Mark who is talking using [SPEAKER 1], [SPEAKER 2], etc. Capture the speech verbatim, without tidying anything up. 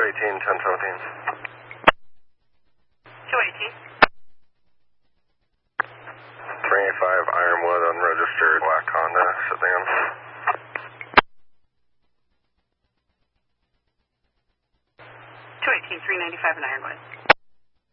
[SPEAKER 1] eighteen, ten seventeen.
[SPEAKER 2] two eighteen.
[SPEAKER 1] three eighty-five Ironwood, unregistered, black Honda, sedan.
[SPEAKER 2] two eighteen, three ninety-five in Ironwood.